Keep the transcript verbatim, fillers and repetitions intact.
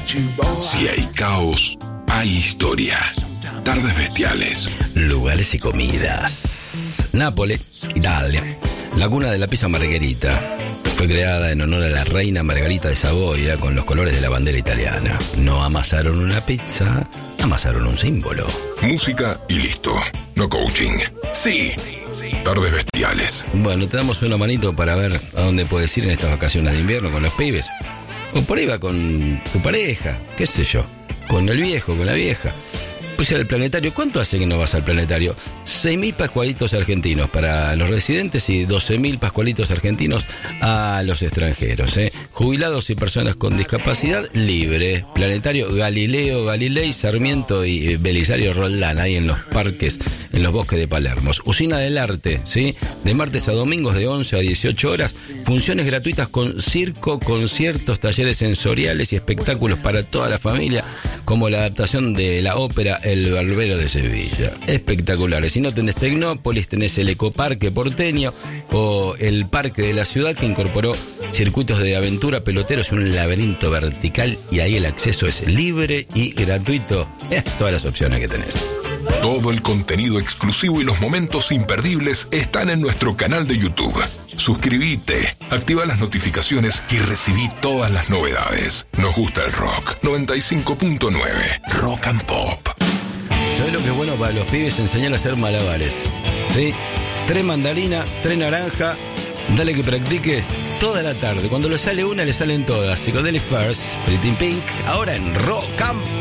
Si hay caos, hay historia. Tardes bestiales. Lugares y comidas. Nápoles, Italia. La cuna de la pizza margherita. Fue creada en honor a la reina Margarita de Saboya con los colores de la bandera italiana. No amasaron una pizza, amasaron un símbolo. Música y listo. No coaching. Sí. Tardes bestiales. Bueno, te damos una manito para ver a dónde puedes ir en estas vacaciones de invierno con los pibes. O por ahí va con tu pareja, qué sé yo. Con el viejo, con la vieja. Pues al planetario, ¿cuánto hace que no vas al planetario? seis mil pascualitos argentinos para los residentes y doce mil pascualitos argentinos a los extranjeros, ¿eh? Jubilados y personas con discapacidad, libre. Planetario Galileo Galilei, Sarmiento y Belisario Roldán, ahí en los parques, en los bosques de Palermo. Usina del Arte, ¿sí? De martes a domingos de once a dieciocho horas. Funciones gratuitas con circo, conciertos, talleres sensoriales y espectáculos para toda la familia, como la adaptación de la ópera El Barbero de Sevilla. Espectaculares. Si no tenés Tecnópolis, tenés el Ecoparque porteño o el Parque de la Ciudad, que incorporó circuitos de aventura, peloteros y un laberinto vertical, y ahí el acceso es libre y gratuito. Eh, todas las opciones que tenés. Todo el contenido exclusivo y los momentos imperdibles están en nuestro canal de YouTube. Suscríbete, activa las notificaciones y recibí todas las novedades. Nos gusta el rock. noventa y cinco punto nueve Rock and Pop. ¿Sabés lo que es bueno para los pibes? Enseñar a hacer malabares. ¿Sí? Tres mandarinas, tres naranjas. Dale que practique toda la tarde. Cuando le sale una, le salen todas. Psychedelic First, Pretty Pink. Ahora en Rock and